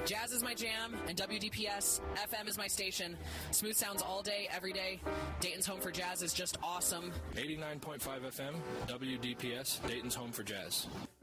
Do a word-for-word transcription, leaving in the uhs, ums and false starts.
Jazz is my jam, and W D P S F M is my station. Smooth sounds all day, every day. Dayton's home for jazz is just awesome. eighty-nine point five F M, W D P S, Dayton's home for jazz.